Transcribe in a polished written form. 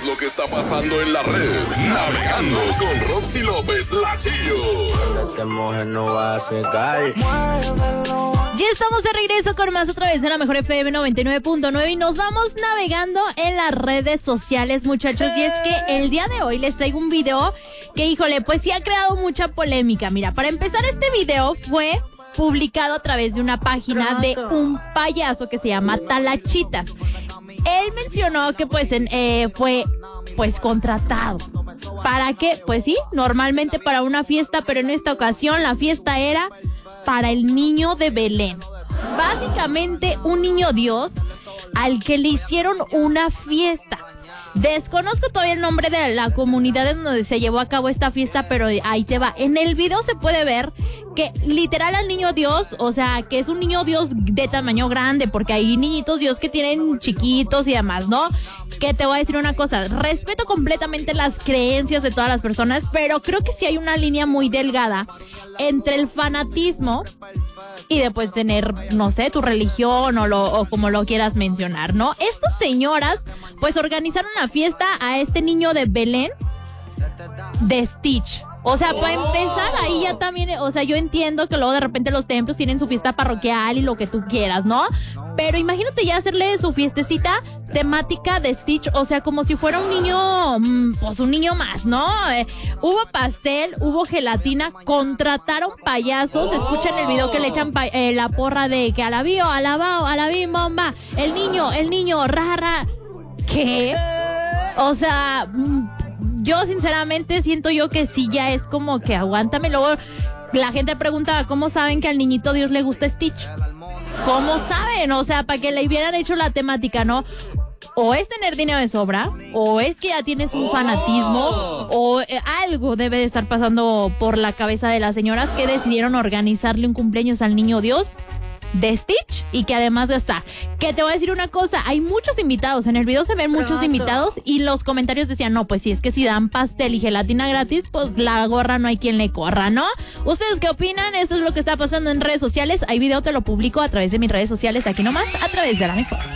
lo que está pasando en la red. Navegando con Roxy López, la Chillo. Esta mujer no va a secar. Ya estamos de regreso con más otra vez en la Mejor FM 99.9 y nos vamos navegando en las redes sociales, muchachos. Y es que el día de hoy les traigo un video que, híjole, pues sí ha creado mucha polémica. Mira, para empezar, este video fue publicado a través de una página de un payaso que se llama Talachitas. Él mencionó que pues fue pues contratado. ¿Para qué? Pues sí, normalmente para una fiesta, pero en esta ocasión la fiesta era para el niño de Belén. Básicamente un niño Dios al que le hicieron una fiesta. Desconozco todavía el nombre de la comunidad en donde se llevó a cabo esta fiesta, pero ahí te va. En el video se puede ver que literal al niño Dios, o sea, que es un niño Dios de tamaño grande, porque hay niñitos Dios que tienen chiquitos y demás, ¿no? Que te voy a decir una cosa, respeto completamente las creencias de todas las personas, pero creo que sí hay una línea muy delgada entre el fanatismo y después tener, no sé, tu religión o como lo quieras mencionar, ¿no? Estas señoras pues organizaron una fiesta a este niño de Belén de Stitch. O sea, para empezar, ahí ya también, o sea, yo entiendo que luego de repente los templos tienen su fiesta parroquial y lo que tú quieras, ¿no? Pero imagínate ya hacerle su fiestecita temática de Stitch, o sea, como si fuera un niño, pues un niño más, ¿no? Hubo pastel, hubo gelatina, contrataron payasos, escuchen el video que le echan la porra de que alabío, alabao, alabim, bomba, el niño, ra. ¿Qué? O sea, yo sinceramente siento yo que sí ya es como que aguántame. Luego la gente preguntaba, ¿cómo saben que al niñito Dios le gusta Stitch? ¿Cómo saben? O sea, para que le hubieran hecho la temática, ¿no? O es tener dinero de sobra, o es que ya tienes un fanatismo, o algo debe de estar pasando por la cabeza de las señoras que decidieron organizarle un cumpleaños al niño Dios de Stitch y que además está. Que te voy a decir una cosa, hay muchos invitados, en el video se ven muchos invitados y los comentarios decían, no, pues si es que si dan pastel y gelatina gratis, pues la gorra no hay quien le corra, ¿no? ¿Ustedes qué opinan? Esto es lo que está pasando en redes sociales. Hay video, te lo publico a través de mis redes sociales, aquí nomás, a través de La Mejor.